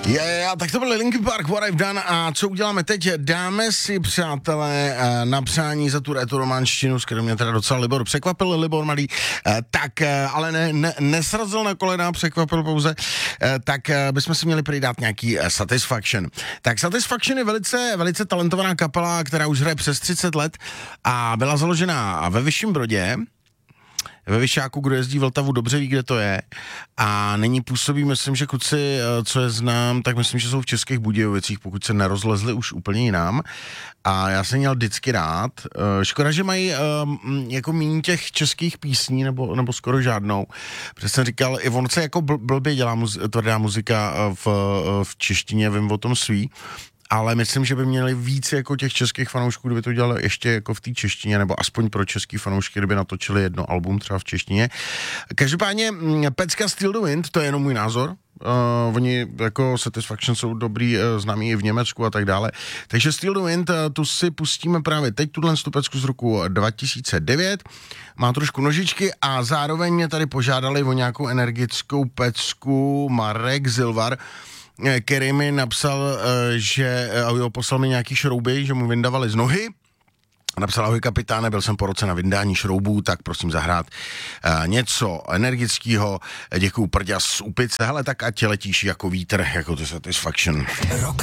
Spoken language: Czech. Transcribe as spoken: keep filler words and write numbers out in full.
Je, je, tak to byl Linkin Park, What I've Done. A co uděláme teď? Dáme si, přátelé, na přání za tu retorománštinu, s kterou mě teda docela Libor překvapil, Libor Malý, tak, ale ne, ne, nesrazil na kolena, překvapil pouze, tak bychom si měli přidat nějaký Satisfaction. Tak Satisfaction je velice, velice talentovaná kapela, která už hraje přes třicet let a byla založena ve Vyšším Brodě, ve Vyšáku, kdo jezdí Vltavu, dobře ví, kde to je. A nyní působí, myslím, že kluci, co je znám, tak myslím, že jsou v Českých Budějovicích, pokud se nerozlezli už úplně jinam. A já jsem měl vždycky rád. Škoda, že mají jako méně těch českých písní, nebo, nebo skoro žádnou. Protože jsem říkal, i on se jako bl- blbě dělá muzi- tvrdá muzika v, v češtině, vím o tom svý. Ale myslím, že by měli víc jako těch českých fanoušků, kdyby to dělali ještě jako v té češtině, nebo aspoň pro český fanoušky, kdyby natočili jedno album třeba v češtině. Každopádně pecka Steal the Wind, to je jenom můj názor. Uh, oni jako Satisfaction jsou dobrý, uh, známí i v Německu a tak dále. Takže Steal the Wind, uh, tu si pustíme právě teď, tuhle pecku z roku dva tisíce devět. Má trošku nožičky a zároveň mě tady požádali o nějakou energickou pecku Marek Zilvar, který mi napsal, že jo, poslal mi nějaký šrouby, že mu vyndavali z nohy. Napsal: ahoj kapitáne, byl jsem po roce na vyndání šroubů, tak prosím zahrát uh, něco energického. Děkuju, prďas z Úpice. Hele, tak ať letíš jako vítr, jako to Satisfaction.